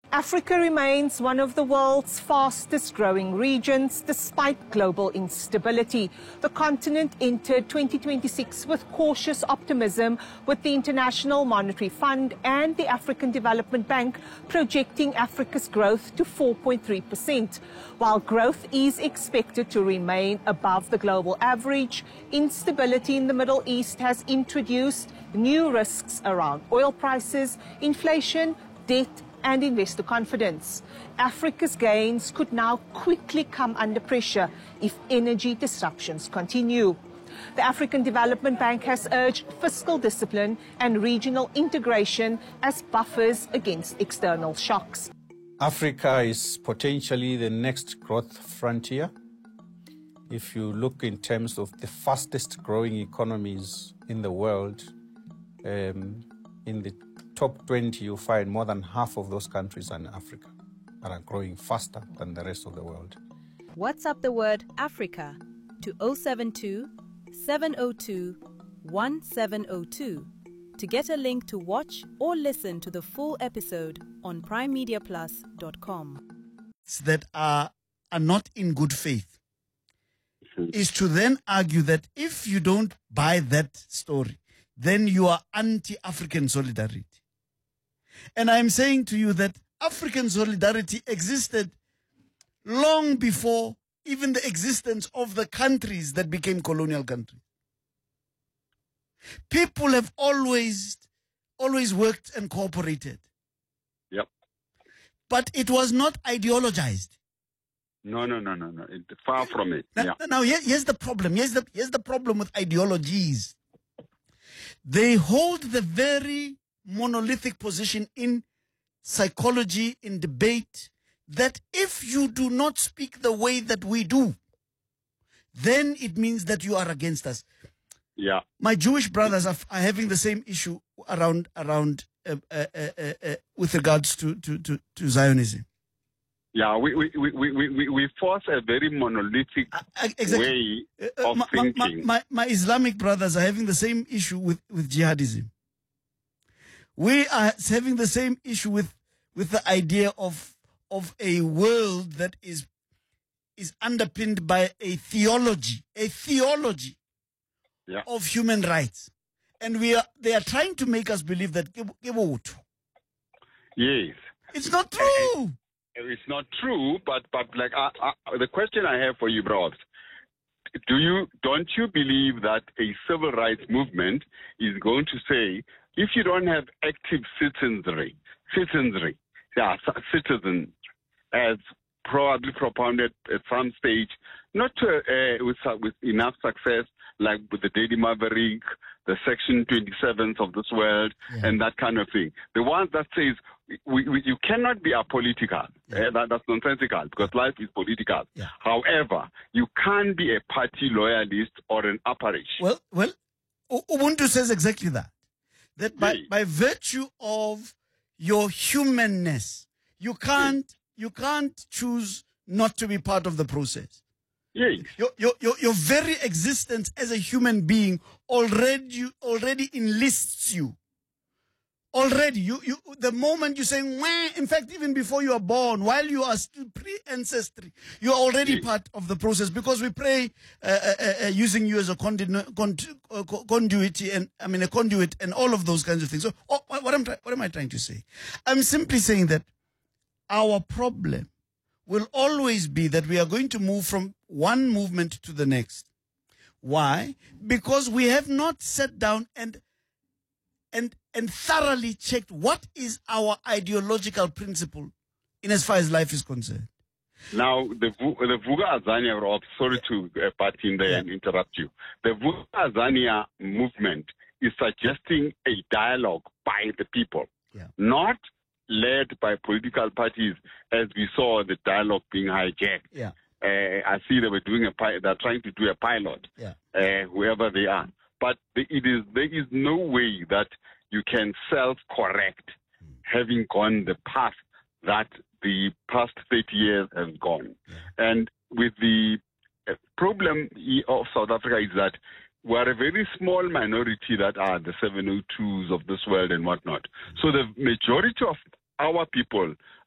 Africa remains one of the world's fastest growing regions despite global instability. The continent entered 2026 with cautious optimism, with the International Monetary Fund and the African Development Bank projecting Africa's growth to 4.3%. While growth is expected to remain above the global average, instability in the Middle East has introduced new risks around oil prices, inflation, debt, and investor confidence. Africa's gains could now quickly come under pressure if energy disruptions continue. The African Development Bank has urged fiscal discipline and regional integration as buffers against external shocks. Africa is potentially the next growth frontier. If you look in terms of the fastest growing economies in the world, in the top 20, you find more than half of those countries are in Africa and are growing faster than the rest of the world. WhatsApp the word Africa to 072 702 1702 to get a link to watch or listen to the full episode on primemediaplus.com. That are not in good faith is to then argue that if you don't buy that story, then you are anti-African solidarity. And I'm saying to you that African solidarity existed long before even the existence of the countries that became colonial countries. People have always worked and cooperated. Yep. But it was not ideologized. No. Far from it. Now here's the problem. Here's the problem with ideologies. They hold the very monolithic position in psychology, in debate, that if you do not speak the way that we do, then it means that you are against us. Yeah. My Jewish brothers are having the same issue around with regards to Zionism. Yeah, we force a very monolithic exactly. way of thinking. My Islamic brothers are having the same issue with jihadism. We are having the same issue with the idea of a world that is underpinned by a theology yeah. of human rights. And they are trying to make us believe that yes. It's not true. It's not true, but like the question I have for you, bros, don't you believe that a civil rights movement is going to say, if you don't have active citizenry, as probably propounded at some stage, not with enough success, like with the Daily Maverick, the Section 27s of this world, and that kind of thing. The ones that says you cannot be apolitical. That's nonsensical because life is political. Yeah. However, you can't be a party loyalist or an apparition. Well, Ubuntu says exactly that. That by virtue of your humanness, you can't choose not to be part of the process. Yes. Your very existence as a human being already enlists you. Already, the moment you say, wah, in fact, even before you are born, while you are still pre-ancestry, you are already part of the process, because we pray using you as a conduit and all of those kinds of things. So, what am I trying to say? I'm simply saying that our problem will always be that we are going to move from one movement to the next. Why? Because we have not sat down and thoroughly checked what is our ideological principle in as far as life is concerned. Now, the Vuka Azania, sorry to butt in there and interrupt you. The Vuka Azania movement is suggesting a dialogue by the people, not led by political parties, as we saw the dialogue being hijacked. Yeah. I see they're trying to do a pilot, whoever they are. But there is no way that you can self-correct having gone the path that the past 30 years has gone. And with the problem of South Africa is that we are a very small minority that are the 702s of this world and whatnot. So the majority of our people